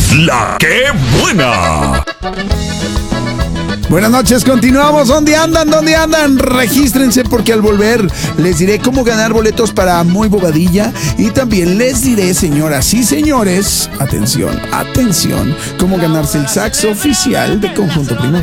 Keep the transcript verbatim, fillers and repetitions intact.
La que buena. Buenas noches, continuamos. ¿Dónde andan? ¿Dónde andan? Regístrense porque al volver les diré cómo ganar boletos para Muy Bobadilla y también les diré, señoras y señores, atención, atención, cómo ganarse el saxo oficial de Conjunto Primavera.